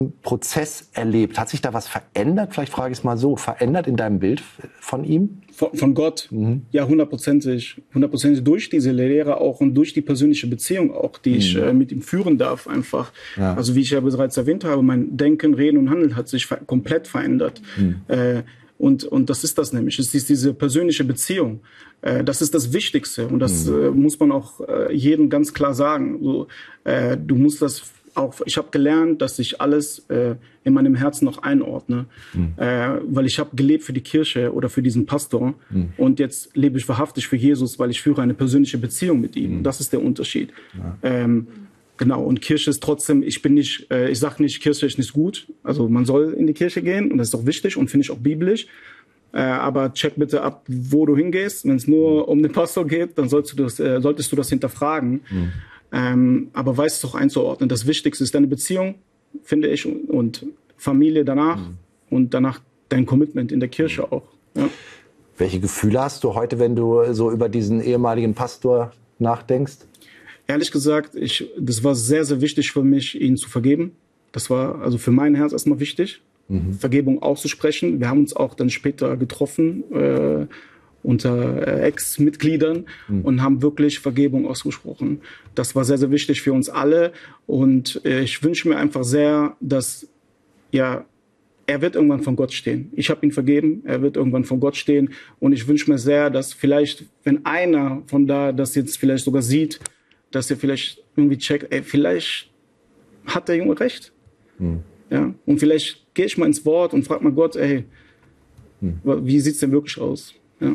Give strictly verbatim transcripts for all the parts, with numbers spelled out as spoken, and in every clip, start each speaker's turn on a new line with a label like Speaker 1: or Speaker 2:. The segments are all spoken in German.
Speaker 1: Prozess erlebt. Hat sich da was verändert? Vielleicht frage ich es mal so. Verändert in deinem Bild von ihm?
Speaker 2: Von, von Gott? Mhm. Ja, hundertprozentig. Hundertprozentig durch diese Lehre auch und durch die persönliche Beziehung auch, die mhm. ich äh, mit ihm führen darf einfach. Ja. Also wie ich ja bereits erwähnt habe, mein Denken, Reden und Handeln hat sich ver komplett verändert. Mhm. Äh, und, und das ist das nämlich. Es ist diese persönliche Beziehung. Äh, das ist das Wichtigste. Und das mhm. äh, muss man auch äh, jedem ganz klar sagen. So, äh, du musst das auch, ich habe gelernt, dass ich alles äh, in meinem Herzen noch einordne, mhm. äh, weil ich habe gelebt für die Kirche oder für diesen Pastor mhm. und jetzt lebe ich wahrhaftig für Jesus, weil ich führe eine persönliche Beziehung mit ihm. Mhm. Das ist der Unterschied. Ja. Ähm, genau, und Kirche ist trotzdem, ich bin nicht, äh, ich sage nicht, Kirche ist nicht gut, also man soll in die Kirche gehen und das ist auch wichtig und finde ich auch biblisch, äh, aber check bitte ab, wo du hingehst. Wenn es nur um den Pastor geht, dann solltest du das, äh, solltest du das hinterfragen. Mhm. Ähm, aber weiß es auch einzuordnen. Das Wichtigste ist deine Beziehung, finde ich, und, und Familie danach mhm. und danach dein Commitment in der Kirche mhm. auch. Ja.
Speaker 1: Welche Gefühle hast du heute, wenn du so über diesen ehemaligen Pastor nachdenkst?
Speaker 2: Ehrlich gesagt, ich, das war sehr, sehr wichtig für mich, ihn zu vergeben. Das war also für mein Herz erstmal wichtig, mhm. Vergebung auszusprechen. Wir haben uns auch dann später getroffen, äh, unter äh, Ex-Mitgliedern mhm. und haben wirklich Vergebung ausgesprochen. Das war sehr, sehr wichtig für uns alle und äh, ich wünsche mir einfach sehr, dass, ja, er wird irgendwann von Gott stehen. Ich habe ihn vergeben, er wird irgendwann von Gott stehen und ich wünsche mir sehr, dass vielleicht, wenn einer von da das jetzt vielleicht sogar sieht, dass er vielleicht irgendwie checkt, ey, vielleicht hat der Junge recht. Mhm. Ja? Und vielleicht gehe ich mal ins Wort und frage mal Gott, ey, mhm. wie sieht's denn wirklich aus? Ja.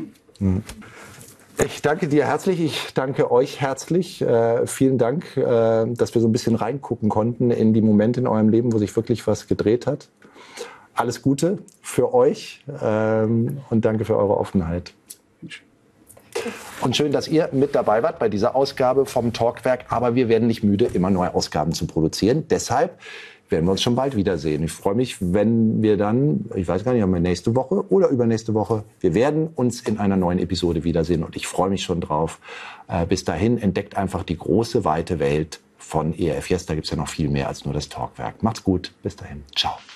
Speaker 1: Ich danke dir herzlich, ich danke euch herzlich. Äh, vielen Dank, äh, dass wir so ein bisschen reingucken konnten in die Momente in eurem Leben, wo sich wirklich was gedreht hat. Alles Gute für euch ähm, und danke für eure Offenheit. Und schön, dass ihr mit dabei wart bei dieser Ausgabe vom Talkwerk. Aber wir werden nicht müde, immer neue Ausgaben zu produzieren. Deshalb werden wir uns schon bald wiedersehen. Ich freue mich, wenn wir dann, ich weiß gar nicht, haben wir nächste Woche oder übernächste Woche, wir werden uns in einer neuen Episode wiedersehen und ich freue mich schon drauf. Äh, bis dahin entdeckt einfach die große, weite Welt von E R F Yes. Da gibt es ja noch viel mehr als nur das Talkwerk. Macht's gut, bis dahin. Ciao.